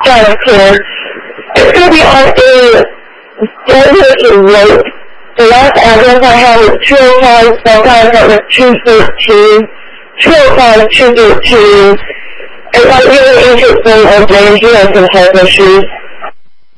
Card. It's going to be on a Denver Road. The last address I have is 205 1,500 213, 205 213. If I'm really interested in arranging some type of issues,